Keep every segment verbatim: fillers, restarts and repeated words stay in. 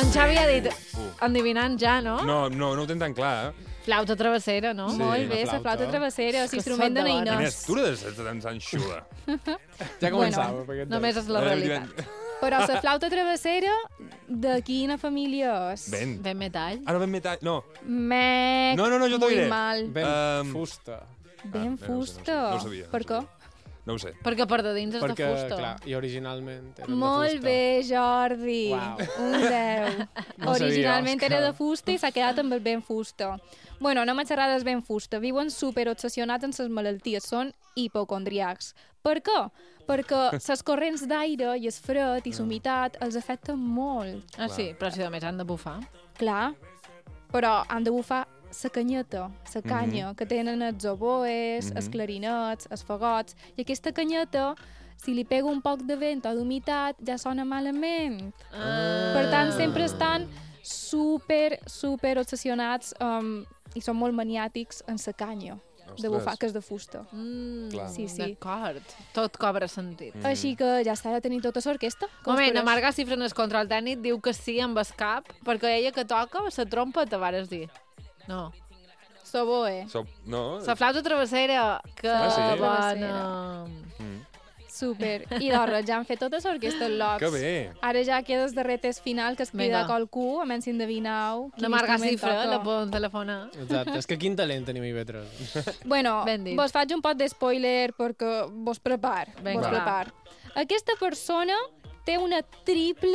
En Xavi ha dit, endivinant ja, no? No, no, no ho tenen tan clar, eh? Flauta travessera, no? Sí, Molt bé, la la flauta travessera, Que l'instrument de sot de Nainós. Inés, tu no has de tan xula. Ja començava. Bueno, Només és la realitat. Però la flauta travessera, de quina família és? Ben. Ben metall. Ah, no, ben metall. No. Mec, No, no, no, jo t'ho muy diré. mal. Ben Um, fusta. Ben Ah, no ho sé, fusta. no ho sabia, no ho Per què? sabia. No ho sé. Perquè per de dins és Perquè, de fusta. clar, i originalment eren de Molt fusta. bé, Jordi. Uau. Un deu. No sabia, Originalment Òscar. era de fusta i s'ha quedat amb el ben fusta. Bueno, anem a xerrar del ben fusta. Viuen superobsessionats amb les malalties. Són hipocondriacs. Per què? Perquè les corrents d'aire i el fred i la humitat els afecten molt. Ah, sí, però si només han de bufar. Clar, però han de bufar la canyeta, la canya, Mhm. que tenen els oboes, Mhm. els clarinets, els fagots, i aquesta canyeta, si li pega un poc de vent o d'humitat, ja sona malament. Ah. Per tant, sempre estan super, super obsessionats um, i són molt maniàtics en la canya de Ostres. bufar, que és de fusta. Mm, Clar. Sí, sí. D'acord. Tot cobra sentit. Mm. Així que ja està de tenir tota l'orquestra. Un moment, la Marga Cifra en el control tècnic diu que sí amb el cap, perquè ella que toca la trompa te vares dir. No. S'oboe. So, no? La flauta travessera, que Ah, sí? bona. Mm. Super. I doncs, ja han fet tota l'orquestra al Lots. Que bé. Ara ja queda el darrer test final, que es crida Vinga. qualcú, a menys si endevinau. La Marga Cifra, la podem telefonar. Exacte, és que quin talent tenim a I V tres. Bueno, Ben dit. vos faig un pot de spoiler perquè vos prepar. Vinga. Vos Va. prepar. Aquesta persona té una triple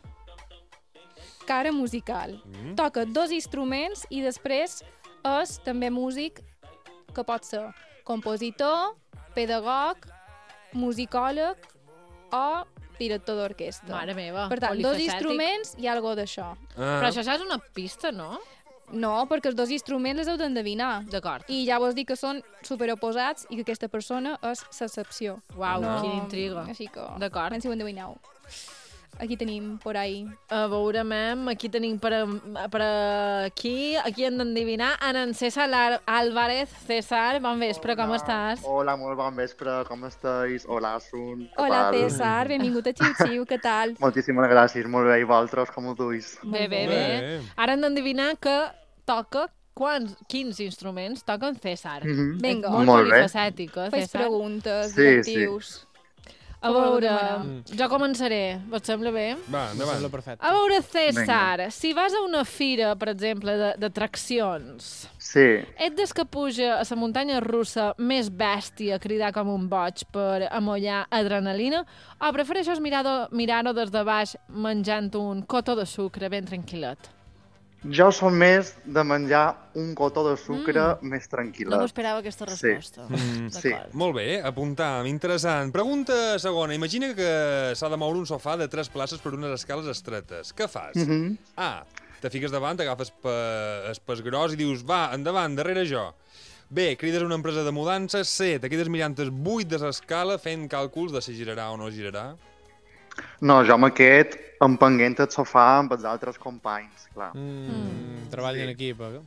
cara musical. Mm. Toca dos instruments i després és també músic que pot ser compositor, pedagog, musicòleg o director d'orquestra. Mare meva, Per tant, dos polifacètic. instruments i algo d'això. Ah. Però això ja és una pista, no? No, perquè els dos instruments les heu d'endevinar. D'acord. I ja vos dic que són superoposats i que aquesta persona és l'excepció. Uau, No, quina intriga. Així que, D'acord. menys si ho endevineu. Aquí tenim, por ahí. A veure, mem, aquí tenim per, a- per aquí, aquí hem d'endevinar en en César Ar- Álvarez. César, bon vespre, com estàs? Hola, molt bon vespre, com estàs? Hola, Sun. què Hola, tal? César, benvingut a Xiu Xiu, què tal? Moltíssimes gràcies, molt bé, i vosaltres, com ho duis? Bé, bé, Molt bé. bé. Ara hem d'endevinar que toca quants, quins instruments toca en César. Mhm. Vinga. És molt, Molt bé. polifacètic, eh, Fes César? preguntes, Sí, directius. A Com ho veure, demanem? jo començaré. Vos sembla bé? Va, Em sembla endavant. perfecte. A veure, César, si vas a una fira, per exemple, de- d'atraccions, Sí, ets des que puja a la muntanya russa més bèstia a cridar com un boig per amollar adrenalina, o prefereixes mirar-ho mirar des de baix menjant un cotó de sucre ben tranquil·let? jo som més de menjar un cotó de sucre més tranquil·la. No m'esperava aquesta Sí. resposta. Mm, sí. D'acord. Molt bé, apuntar, interessant. Pregunta segona. Imagina que s'ha de moure un sofà de tres places per unes escales estretes. Què fas? Mhm. A. Te fiques davant, t'agafes pe, el pes gros i dius, va, endavant, darrere jo. B. Crides una empresa de mudances. C. Te quedes mirant el buit de l'escala fent càlculs de si girarà o no girarà. No, jo m'aquest empenguent el sofà amb els altres companys, clar. Mm, Treball Sí. en equip, eh?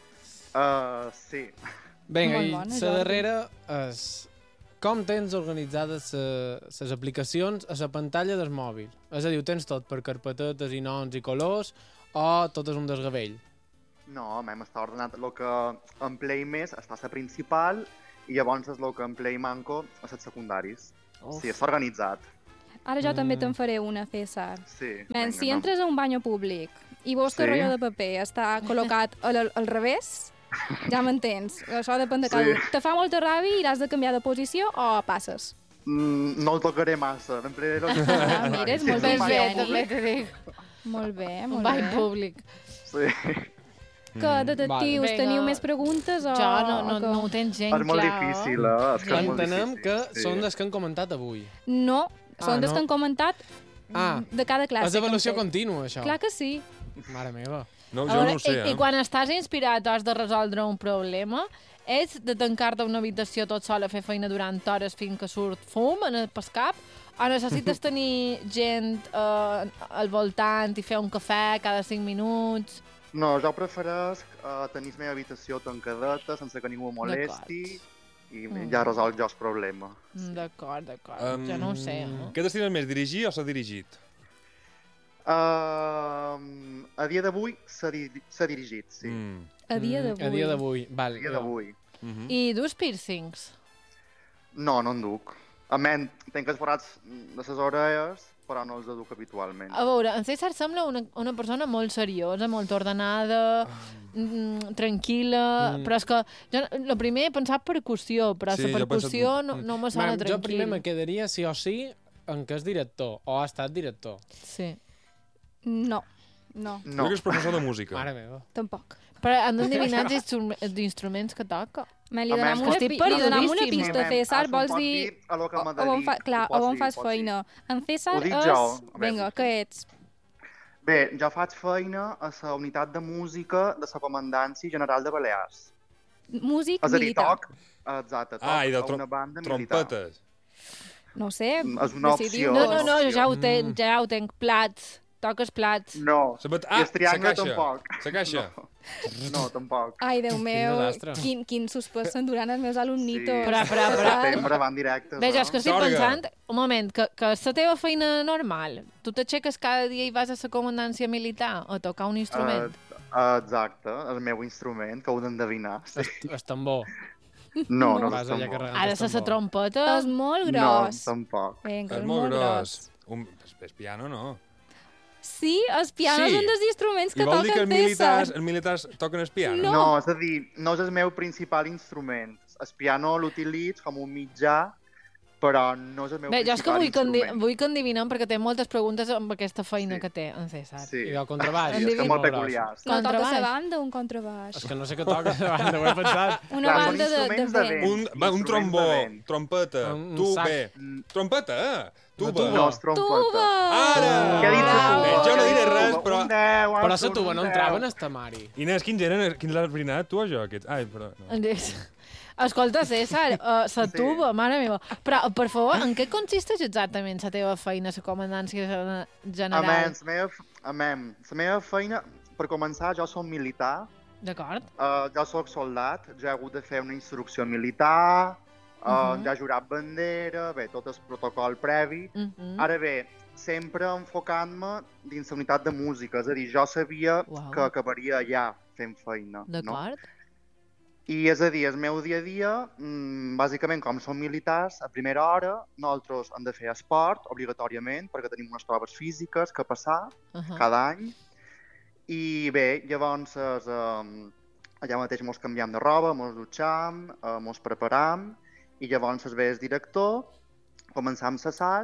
Uh, sí. Vinga, Molt i bona, la Jordi. darrera és com tens organitzades les aplicacions a la pantalla del mòbil? És a dir, ho tens tot per carpetetes i noms i colors o tot és un desgavell? No, m'hem estat ordenat el que emplei més està a la principal i llavors és el que emplei manco a les secundaris. Uf. Sí, és organitzat. Ara jo Mm. també te'n faré una, César. Sí. Men, vinga, si no. entres a un bany públic i vos que Sí. el rotllo de paper està col·locat al, al revés, ja m'entens. Això depèn de cada Sí. un. Te fa molta ràbia i has de canviar de posició o passes? Mm, no ho tocaré massa. L'empresa... Ah, mira, és molt Sí, ben és un Bé, bany fet. també t'ho dic. Molt bé, Un molt bany bé. públic. Sí. Que, detectius, Vale. teniu Vinga. més preguntes o... Jo no, no, o que... no ho tens gent És molt clar. difícil, eh? És que és molt Entenem difícil. que sí. són les que han comentat avui. No, Ah, són des no? que han comentat Ah, de cada classe. és que hem avaluació fet. contínua, això. Clar que sí. Mare meva. No, A jo veure, no ho sé, i, eh? I quan estàs inspirat o has de resoldre un problema, ets de tancar-te a una habitació tot sol a fer feina durant hores fins que surt fum en el pas cap, o necessites tenir gent eh, al voltant i fer un cafè cada cinc minuts? No, jo prefereix uh, tenir la meva habitació tancadeta, sense que ningú em molesti, i Mm. ja resolc jo el problema. Mm, D'acord, d'acord. Um, Jo no ho sé, eh? Què t'estimes més, dirigir o ser dirigit? Uh, a dia d'avui s'ha di dirigit, sí. Mm. A dia Mm, d'avui. A dia d'avui, val. A dia d'avui. Mm -hmm. I dus piercings? No, no en duc. A menys, tenc esforats de les orelles, però no els duc habitualment. A veure, en César sembla una, una persona molt seriosa, molt ordenada, mm, tranquil·la, Mm. però és que jo el primer he pensat percussió, però Sí, la jo he percussió pensat- no, no me sona Man, tranquil. jo primer me quedaria sí o sí en què és director, o ha estat director. Sí. No, no, Jo No, crec que és professor de música. Mare meva. tampoc. Però han d'endevinar els instru- els instruments que toca. Me li A donem més, una, estic pi li donem una perdudíssima. pista, Sí, César, mem, vols pots dir... dir a lo que m'ha o on fa, dedic, clar, ho pots o on dir, fas pots dir. feina. En César Ho dic és... jo, a veure. Vinga, què ets? bé, jo faig feina a la unitat de música de la Comandància General de Balears. Músic És a dir, militar. toc, exacte, toc Ah, i de a trom una banda militar. trompetes. No ho sé, És una decidiu opció. No, dos. no, no, ja ho Mm. tenc, ja ho tenc. Plats. Toques plats. No, La bat- i Ah, el la triangle caixa. tampoc. La caixa. No, no tampoc. Ai, Déu meu, desastre. quin, quin suspès s'enduran els meus alumnitos. Però, però, però... Al setembre van directes. Bé, jo és eh? que estic Sorga. pensant, un moment, que, que és la teva feina normal. Tu t'aixeques cada dia i vas a la comandància militar a tocar un instrument. Uh, exacte, el meu instrument, que heu d'endevinar. Sí. El, el tambor. No, no, Vas és allà tambor. carregant Ara el se la tambor. trompeta... És molt No, gros. tampoc. Vinga, És molt gros. Un... És, és piano, no? Sí, els pianos Sí. són dels instruments que I vol dir que toquen els militars, César. els militars toquen el piano? No. No, és a dir, no és el meu principal instrument. El piano l'utilitzo com un mitjà, però no és el meu Bé, jo és que principal vull que, endi instrument. vull que endevinem perquè té moltes preguntes amb aquesta feina Sí. que té en César. Sí, I el contrabaix. sí, és que Endevina. molt Molt gros. peculiars. No toca Contrabaix. la banda, un contrabaix. És que no sé què toca de banda, ho he pensat. Una Clar, són banda de, de instruments de vent. vent. Un, va, un Instruments trombó, de vent. trompeta, Un- un tu, sac. bé. Mm, Trompeta, eh? Tuba. tuba. No, és trompeta. Tuba! Ara! Què ha dit la Bravo. tuba? Bé, jo no Què ha dit diré la res, tuba? però- Un deu, Però Artur, la tuba no un entrava deu. en esta mari. Inés, quins eren? Quins l'has brinat, tu o jo? Aquests? Ai, però... No. Escolta, César, uh, la Sí. tuba, mare meva. Però, per favor, en què consisteix exactament la teva feina a la comandància A general? menys, la meva, a menys, la meva feina, per començar, jo som militar, D'acord? uh, jo sóc soldat, jo he hagut de fer una instrucció militar, uh, Mhm. ja he jurat bandera, bé, tot el protocol previ. Uh -huh. Ara bé, sempre enfocant-me dins la unitat de música, és a dir, jo sabia Uau. que acabaria allà fent feina. No? D'acord? I és a dir, el meu dia a dia, mmm, bàsicament, com som militars, a primera hora nosaltres hem de fer esport, obligatòriament, perquè tenim unes proves físiques que passar Uh -huh. cada any. I bé, llavors es, um, allà mateix mos canviem de roba, mos dutxam, uh, mos preparam, i llavors es ve el director, començam l'assaig,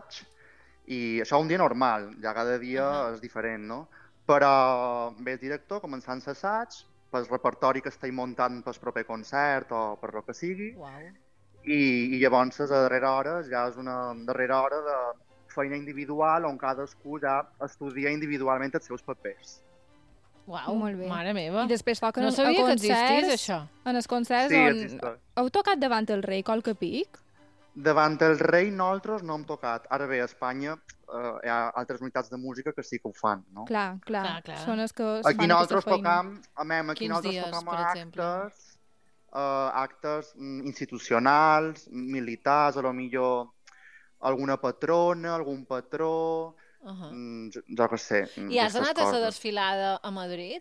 i això un dia normal, ja cada dia Ahà. és diferent, no? Però ve el director, començant l'assaig, pel repertori que estem muntant pel proper concert o per lo que sigui, Uau. i, i llavors a darrera hora ja és una darrera hora de feina individual on cadascú ja estudia individualment els seus papers. Uau, Molt bé. mare meva. I després toquen No a sabia que existís, concerts, això. en els concerts Sí, on... existeix. Heu tocat davant el rei qualque pic? Davant el rei nosaltres no hem tocat. Ara bé, a Espanya eh, hi ha altres unitats de música que sí que ho fan, no? Clar, clar, Clar, clar. són els que es Aquí fan nosaltres aquesta feina. tocam, a mem, aquí Quins nosaltres dies, tocam per exemple? actes, eh, actes mm, institucionals, militars, a lo millor alguna patrona, algun patró, Uh -huh. mm, jo, jo què sé. mm, I has aquestes anat a la coses. desfilada a Madrid?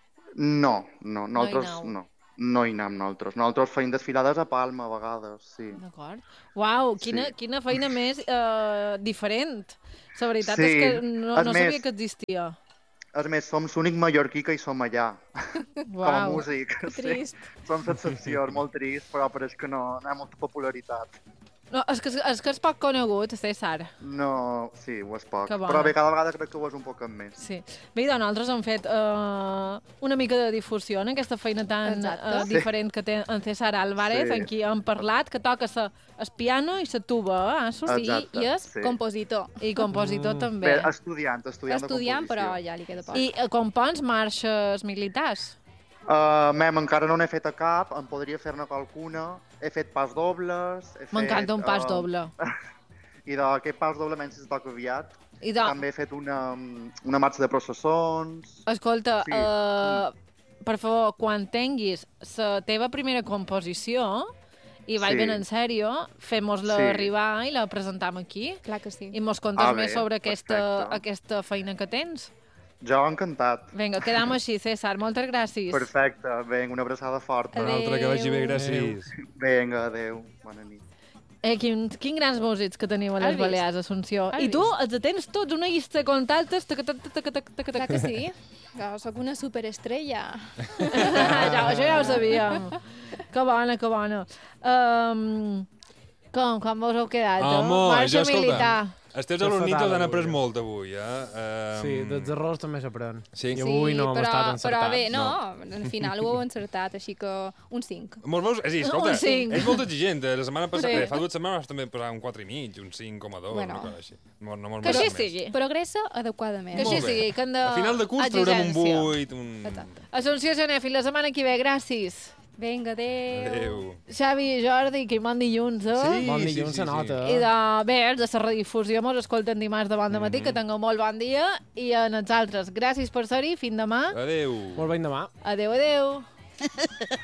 No, no, nosaltres aneu. no. No hi anem nosaltres. Nosaltres feim desfilades a Palma a vegades, sí. D'acord. Uau, quina, Sí. quina feina més eh, diferent. La veritat Sí, és que no, és no sabia més- que existia. És més, som l'únic mallorquí que hi som allà, com a Uau. músic. Que Sí. trist. Som l'excepció, és molt trist, però pareix que no, no hi ha molta popularitat. No, és, que, és que és poc conegut, César. No, sí, ho és poc. Que bona. Però bé, cada vegada crec que ho és un poc més. Sí. Bé, doncs nosaltres hem fet eh, una mica de difusió en aquesta feina tan Exacte. eh, Sí. diferent que té en César Álvarez, Sí. en qui hem parlat, que toca sa, el piano i la tuba, eh, Asus? Sí, Exacte, i és sí. compositor. I compositor Mm. també. Bé, estudiant, estudiant, Estudiant, de però composició. ja li queda poc. I eh, compons marxes militars. Uh, mem, encara no n'he fet a cap, em podria fer-ne qualcuna. He fet pas dobles. he fet, M'encanta un pas eh, doble. I d'aquest pas doble menys es toca aviat. I de, També he fet una, una marxa de processons. escolta, Sí. eh, per favor, quan tinguis la teva primera composició, i vaig Sí. ben en sèrio, fem-nos-la Sí. arribar i la presentam aquí. Clar que sí. I mos contes Ah, més bé, sobre aquesta, perfecte. aquesta feina que tens. Jo encantat. Vinga, quedam així, César. Moltes gràcies. Perfecte, vinga, una abraçada forta. Una altra, que vagi bé, gràcies. Vinga, adeu, bona nit. Eh, quin, quin grans músics que teniu a les Has vist? Balears, Assumpció. Has I tu vist? els tens tots, una llista de contactes... Tac, tac, tac, tac, tac, tac, Clar tac. que sí. Jo soc una superestrella. ja, això ja ho sabíem. Que bona, que bona. Um, com, com vos heu quedat? eh? Home, Marxa jo, escolta, militar. els teus Estàs alumnitos fatal, han après avui, molt avui, eh? Um... Sí, dels errors també s'aprèn. Sí. I avui no hem però, estat però encertats. bé, no, al final ho heu encertat, així que un cinc. Molts veus, és a dir, escolta, Un cinc. és molt exigent. La setmana passada, Sí. sí. fa dues setmanes també posar un quatre i mig, un cinc coma dos, Bueno. una cosa així. No, no mos Que així mereix més. sigui. Progressa adequadament. Que així Molt bé. sigui, que han de... A final de curs traurem un exigència. vuit, un... Exacte. Assumpció Gené, fins la setmana que ve, gràcies. Vinga, adéu. Adéu. Xavi i Jordi, que hi bon dilluns, eh? Sí, Bon sí, dilluns sí, se nota. I de, bé, els de la redifusió mos escolten dimarts de bon matí, que tingueu molt bon dia, i en els altres, gràcies per ser-hi, fins demà. Adéu. Molt bé, demà. Adeu, adeu.